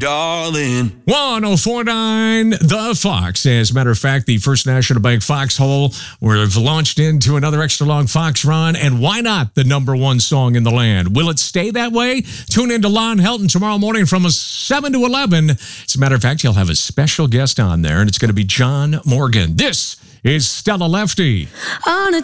darling. 1049 The Fox. As a matter of fact, the First National Bank Foxhole, we've launched into another extra long Fox run, and why not the number one song in the land? Will it stay that way? Tune in to Lon Helton tomorrow morning from 7 to 11. As a matter of fact, he'll have a special guest on there, and it's going to be John Morgan. This is Stella Lefty. On a